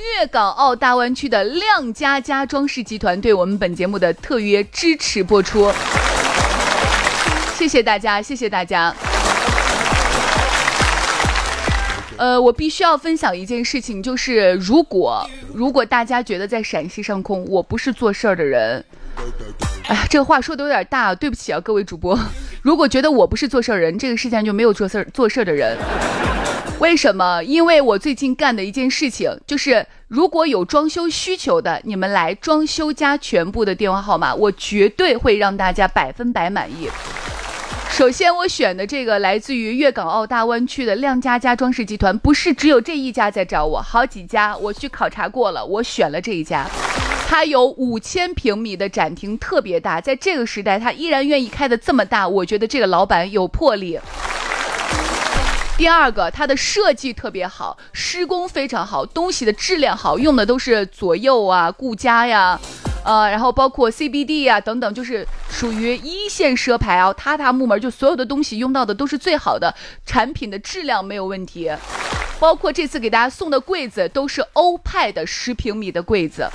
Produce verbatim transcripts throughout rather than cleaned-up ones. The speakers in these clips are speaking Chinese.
粤港澳大湾区的亮家家装饰集团对我们本节目的特约支持播出。谢谢大家，谢谢大家。呃，我必须要分享一件事情，就是如果如果大家觉得在陕西上空我不是做事儿的人，哎，这个话说的有点大，对不起啊，各位主播。如果觉得我不是做事儿人，这个世界上就没有做事做事儿的人。为什么？因为我最近干的一件事情，就是如果有装修需求的，你们来装修家全部的电话号码，我绝对会让大家百分百满意。首先我选的这个来自于粤港澳大湾区的亮家家装饰集团，不是只有这一家在找我，好几家我去考察过了，我选了这一家。它有五千平米的展厅，特别大，在这个时代它依然愿意开得这么大，我觉得这个老板有魄力。第二个，它的设计特别好，施工非常好，东西的质量好，用的都是左右啊、顾家呀，呃，然后包括 C B D 呀等等，就是属于一线奢牌啊，榻榻木门，就所有的东西用到的都是最好的，产品的质量没有问题。包括这次给大家送的柜子都是欧派的十平米的柜子。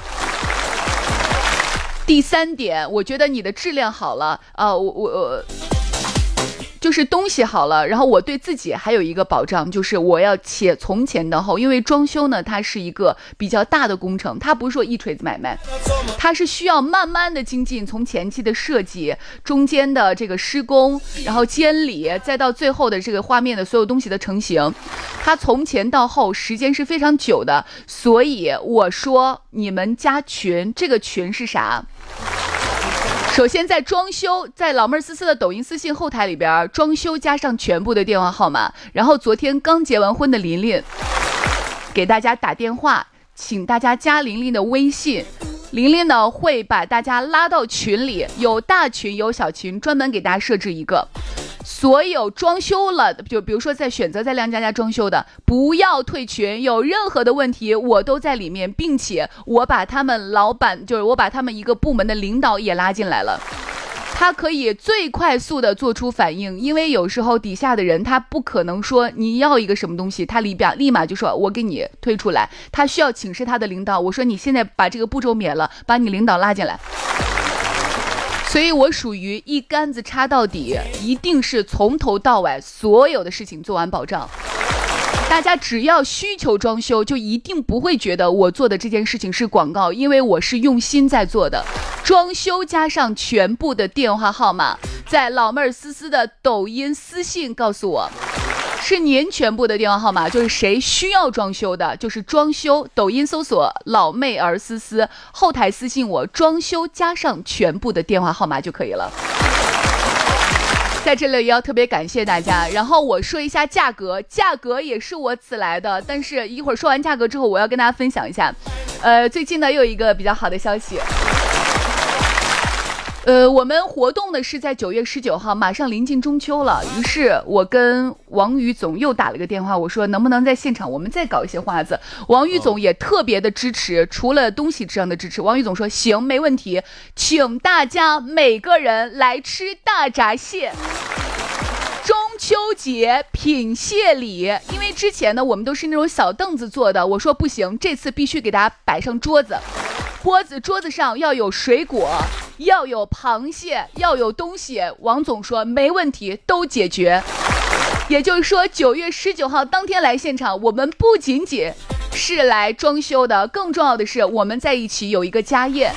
第三点，我觉得你的质量好了啊、呃，我我。我就是东西好了，然后我对自己还有一个保障，就是我要且从前到后，因为装修呢，它是一个比较大的工程，它不是说一锤子买卖，它是需要慢慢的精进，从前期的设计，中间的这个施工，然后监理，再到最后的这个画面的所有东西的成型，它从前到后时间是非常久的。所以我说你们加群，这个群是啥？首先在装修，在老妹儿思思的抖音私信后台里边，装修加上全部的电话号码，然后昨天刚结完婚的琳琳给大家打电话，请大家加琳琳的微信，琳琳呢会把大家拉到群里，有大群有小群，专门给大家设置一个。所有装修了，就比如说在选择在亮家家装修的，不要退群，有任何的问题我都在里面，并且我把他们老板，就是我把他们一个部门的领导也拉进来了，他可以最快速的做出反应，因为有时候底下的人他不可能说你要一个什么东西，他立马立马就说我给你推出来，他需要请示他的领导，我说你现在把这个步骤免了，把你领导拉进来。所以我属于一竿子插到底，一定是从头到尾所有的事情做完保障。大家只要需求装修，就一定不会觉得我做的这件事情是广告，因为我是用心在做的。装修加上全部的电话号码，在老妹儿思思的抖音私信告诉我，是您全部的电话号码，就是谁需要装修的，就是装修，抖音搜索老妹儿思思，后台私信我装修加上全部的电话号码就可以了。在这里也要特别感谢大家，然后我说一下价格，价格也是我此来的，但是一会儿说完价格之后，我要跟大家分享一下，呃，最近呢又有一个比较好的消息。呃，我们活动的是在九月十九号，马上临近中秋了。于是我跟王宇总又打了个电话，我说能不能在现场我们再搞一些花子。王宇总也特别的支持，除了东西上的支持，王宇总说行，没问题，请大家每个人来吃大闸蟹。中秋节品蟹礼，因为之前呢我们都是那种小凳子做的，我说不行，这次必须给大家摆上桌子，桌子桌子上要有水果，要有螃蟹，要有东西。王总说没问题，都解决。也就是说九月十九号当天来现场，我们不仅仅是来装修的，更重要的是我们在一起有一个家宴。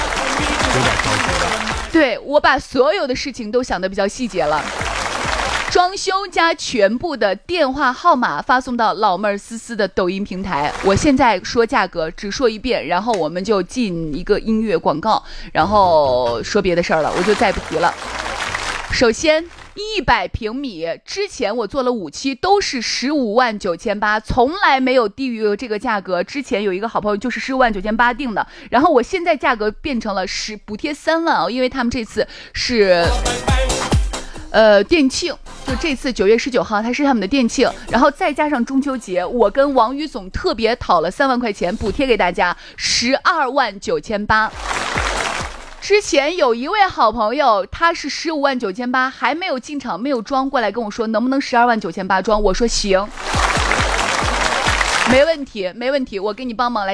对，我把所有的事情都想得比较细节了。装修加全部的电话号码发送到老妹儿思思的抖音平台。我现在说价格只说一遍，然后我们就进一个音乐广告，然后说别的事儿了，我就再不提了。首先一百平米之前我做了五期都是十五万九千八，从来没有低于这个价格。之前有一个好朋友就是十五万九千八定的，然后我现在价格变成了十补贴三万啊，因为他们这次是呃店庆，就这次九月十九号它是他们的店庆，然后再加上中秋节，我跟王宇总特别讨了三万块钱补贴给大家，十二万九千八。之前有一位好朋友，他是十五万九千八，还没有进场，没有装过来跟我说能不能十二万九千八装，我说行，没问题，没问题，我给你帮忙来。